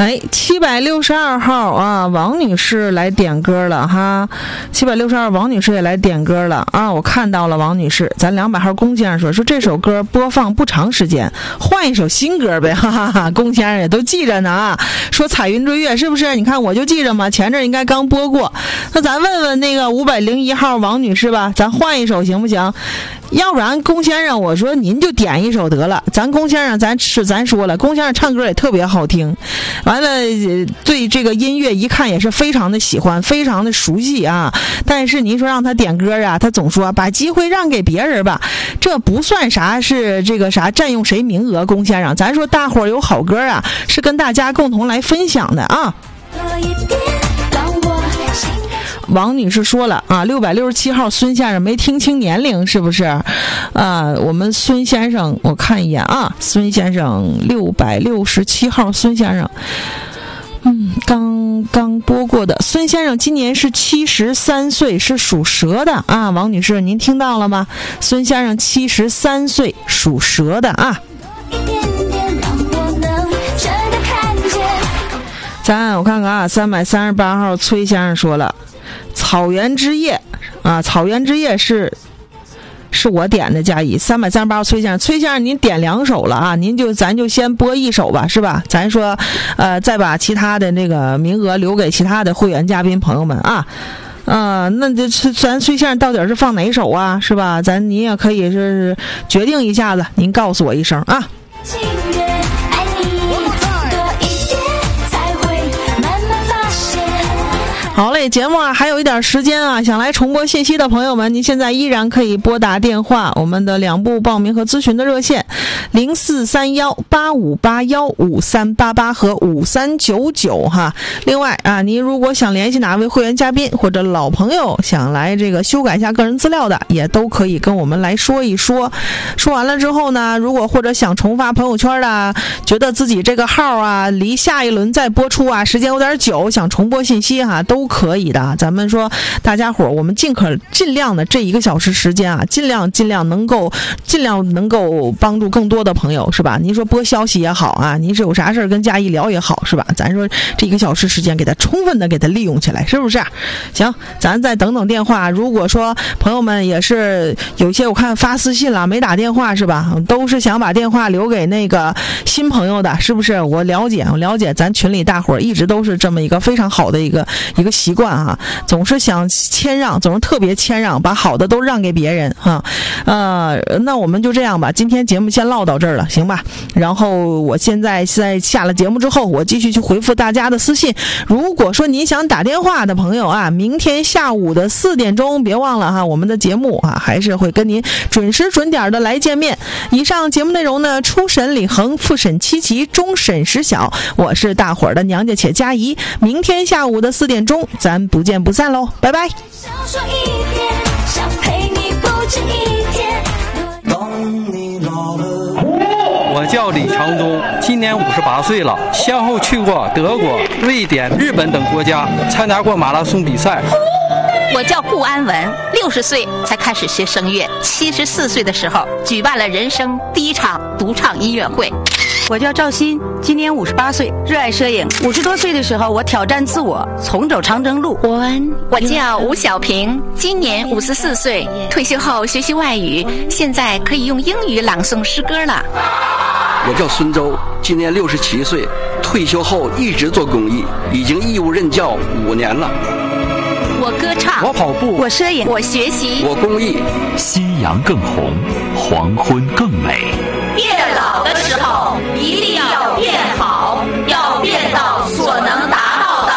762号啊，王女士来点歌了哈。762王女士也来点歌了啊，我看到了王女士。咱200号龚先生说这首歌播放不长时间，换一首新歌呗，哈哈哈。龚先生也都记着呢啊，说彩云追月是不是？你看我就记着嘛，前阵应该刚播过。那咱问问那个501号王女士吧，咱换一首行不行？要不然龚先生我说您就点一首得了。咱龚先生咱说了，龚先生唱歌也特别好听，完了对这个音乐一看也是非常的喜欢，非常的熟悉啊。但是您说让他点歌啊，他总说把机会让给别人吧，这不算啥是这个啥占用谁名额。龚先生咱说大伙儿有好歌啊，是跟大家共同来分享的啊。王女士说了啊，667号孙先生没听清年龄是不是？我们孙先生我看一眼啊，孙先生667号孙先生，刚播过的孙先生今年是73岁，是属蛇的啊。王女士您听到了吗？孙先生73岁，属蛇的啊。我看看啊，338号崔先生说了，草原之夜啊，草原之夜是我点的加一。338号崔先生您点2首了啊，咱就先播1首吧，是吧？咱说再把其他的那个名额留给其他的会员嘉宾朋友们啊。那这咱崔先生到底是放哪首啊？是吧？您也可以是决定一下子，您告诉我一声啊。好嘞，节目啊还有一点时间啊，想来重播信息的朋友们，您现在依然可以拨打电话，我们的2部报名和咨询的热线043185815388和5399哈。另外啊，您如果想联系哪位会员嘉宾或者老朋友，想来这个修改一下个人资料的，也都可以跟我们来说一说。说完了之后呢，如果或者想重发朋友圈的，觉得自己这个号啊离下一轮再播出啊时间有点久，想重播信息哈，都可以的。咱们说大家伙我们尽量的这1个小时时间啊，尽量能够帮助更多的朋友，是吧？您说播消息也好啊，您是有啥事跟嘉义聊也好，是吧？咱说这1个小时时间给它充分的给它利用起来，是不是？行，咱再等等电话。如果说朋友们也是有些我看发私信了没打电话，是吧？都是想把电话留给那个新朋友的，是不是？我了解咱群里大伙一直都是这么一个非常好的一个习惯啊，总是想谦让，总是特别谦让，把好的都让给别人哈。那我们就这样吧，今天节目先唠到这儿了，行吧？然后我现在下了节目之后，我继续去回复大家的私信。如果说您想打电话的朋友啊，明天下午的4点钟，别忘了哈，我们的节目啊还是会跟您准时准点的来见面。以上节目内容呢，初审李恒，复审七奇，终审石晓，我是大伙儿的娘家且佳怡。明天下午的4点钟，咱不见不散喽，拜拜。 我叫李长东，今年58岁了，先后去过德国、瑞典、日本等国家，参加过马拉松比赛。 我叫顾安文，60岁才开始学声乐，74岁的时候举办了人生第1场独唱音乐会。 我叫赵鑫，今年58岁，热爱摄影。50多岁的时候，我挑战自我，重走长征路。 我叫吴小平，今年54岁，退休后学习外语，现在可以用英语朗诵诗歌了。 我叫孙周，今年67岁，退休后一直做公益，已经义务任教5年了。 我歌唱， 我跑步， 我摄影， 我学习， 我公益。 夕阳更红，黄昏更美。 越老的时候